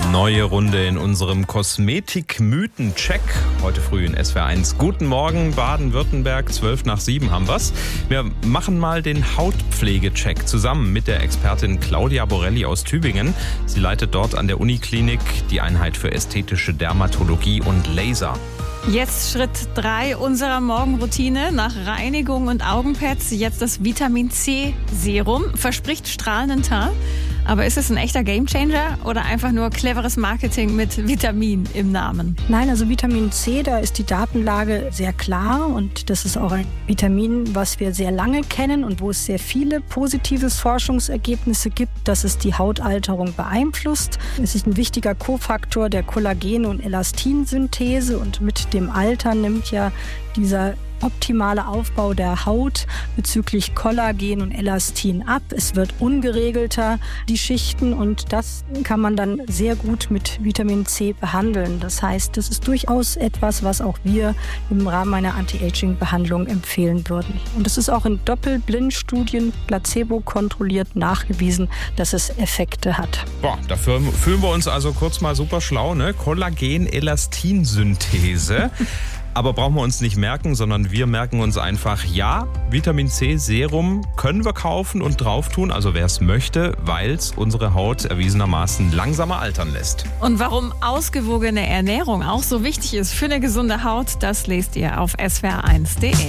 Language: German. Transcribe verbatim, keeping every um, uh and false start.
Neue Runde in unserem Kosmetik-Mythen-Check. Heute früh in S W R eins. Guten Morgen, Baden-Württemberg. zwölf nach sieben haben wir's. Wir machen mal den Hautpflege-Check zusammen mit der Expertin Claudia Borelli aus Tübingen. Sie leitet dort an der Uniklinik die Einheit für ästhetische Dermatologie und Laser. Jetzt Schritt drei unserer Morgenroutine nach Reinigung und Augenpads. Jetzt das Vitamin-C-Serum. Verspricht strahlenden Teint. Aber ist es ein echter Gamechanger oder einfach nur cleveres Marketing mit Vitamin im Namen? Nein, also Vitamin C, da ist die Datenlage sehr klar und das ist auch ein Vitamin, was wir sehr lange kennen und wo es sehr viele positive Forschungsergebnisse gibt, dass es die Hautalterung beeinflusst. Es ist ein wichtiger Kofaktor der Kollagen- und Elastinsynthese und mit dem Alter nimmt ja dieser optimale Aufbau der Haut bezüglich Kollagen und Elastin ab. Es wird ungeregelter, die Schichten, und das kann man dann sehr gut mit Vitamin C behandeln. Das heißt, das ist durchaus etwas, was auch wir im Rahmen einer Anti-Aging-Behandlung empfehlen würden. Und es ist auch in Doppelblindstudien placebo-kontrolliert nachgewiesen, dass es Effekte hat. Boah, dafür fühlen wir uns also kurz mal super schlau, ne? Kollagen-Elastinsynthese. Aber brauchen wir uns nicht merken, sondern wir merken uns einfach, ja, Vitamin C Serum können wir kaufen und drauf tun, also wer es möchte, weil es unsere Haut erwiesenermaßen langsamer altern lässt. Und warum ausgewogene Ernährung auch so wichtig ist für eine gesunde Haut, das lest ihr auf S W R eins punkt de.